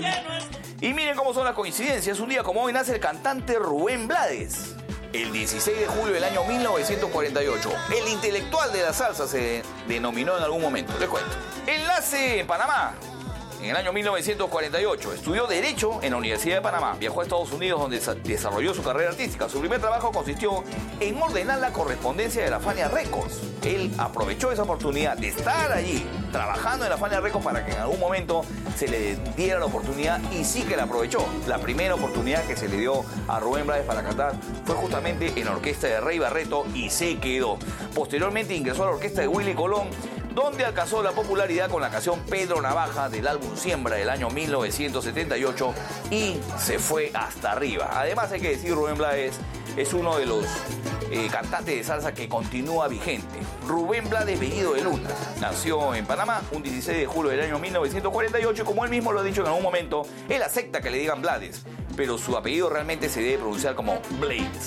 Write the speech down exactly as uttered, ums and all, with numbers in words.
Y miren cómo son las coincidencias. Un día como hoy nace el cantante Rubén Blades. El dieciséis de julio del año mil novecientos cuarenta y ocho. El intelectual de la salsa se denominó en algún momento. Les cuento. Él nace en Panamá en el año mil novecientos cuarenta y ocho. Estudió Derecho en la Universidad de Panamá. Viajó a Estados Unidos donde desarrolló su carrera artística. Su primer trabajo consistió en ordenar la correspondencia de la Fania Records. Él aprovechó esa oportunidad de estar allí trabajando en la Fania Records para que en algún momento se le diera la oportunidad, y sí que la aprovechó. La primera oportunidad que se le dio a Rubén Blades para cantar fue justamente en la orquesta de Rey Barreto y se quedó. Posteriormente ingresó a la orquesta de Willy Colón, donde alcanzó la popularidad con la canción Pedro Navaja del álbum Siembra del año mil novecientos setenta y ocho, y se fue hasta arriba. Además hay que decir, Rubén Blades es uno de los eh, cantantes de salsa que continúa vigente. Rubén Blades Bellido de Luna nació en Panamá un dieciséis de julio del año mil novecientos cuarenta y ocho, y como él mismo lo ha dicho en algún momento, él acepta que le digan Blades, pero su apellido realmente se debe pronunciar como Blades.